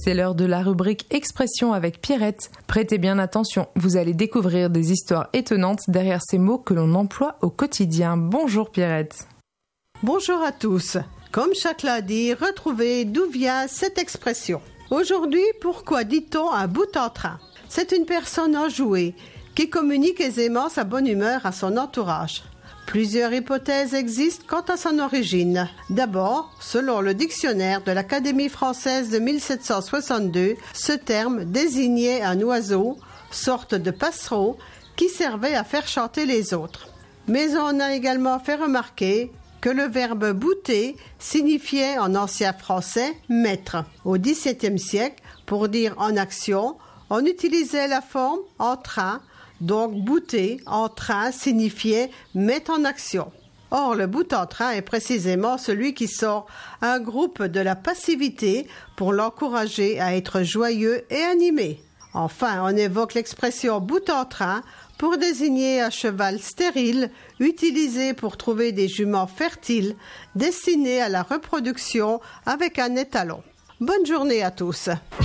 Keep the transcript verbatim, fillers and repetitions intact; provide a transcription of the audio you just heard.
C'est l'heure de la rubrique Expression avec Pierrette. Prêtez bien attention, vous allez découvrir des histoires étonnantes derrière ces mots que l'on emploie au quotidien. Bonjour Pierrette. Bonjour à tous. Comme chaque lundi, retrouvez d'où vient cette expression. Aujourd'hui, pourquoi dit-on un bout en train ? C'est une personne enjouée qui communique aisément sa bonne humeur à son entourage. Plusieurs hypothèses existent quant à son origine. D'abord, selon le dictionnaire de l'Académie française de mille sept cent soixante-deux, ce terme désignait un oiseau, sorte de passereau, qui servait à faire chanter les autres. Mais on a également fait remarquer que le verbe bouter signifiait en ancien français mettre. Au dix-septième siècle, pour dire en action, on utilisait la forme en train. Donc, bouter en train signifiait mettre en action. Or, le bout en train est précisément celui qui sort un groupe de la passivité pour l'encourager à être joyeux et animé. Enfin, on évoque l'expression bout en train pour désigner un cheval stérile utilisé pour trouver des juments fertiles destinés à la reproduction avec un étalon. Bonne journée à tous.